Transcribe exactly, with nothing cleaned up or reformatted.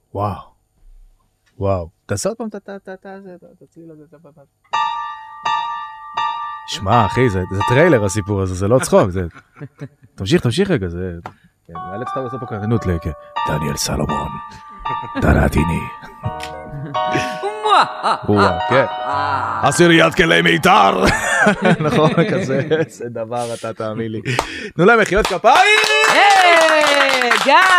וואו. וואו. תעשה עוד פעם, תציל לזה, שמע, אחי, זה טריילר הסיפור הזה, זה לא צחוק, זה... תמשיך, תמשיך רגע, זה... מאלץ אתה לעשות פה קרנות דניאל סלומון, דנתיני. וואו, כן. עשיריית כלי מיתר. נכון, כזה, זה דבר, אתה תאמין לי. תנו להם מחיאות כפיים!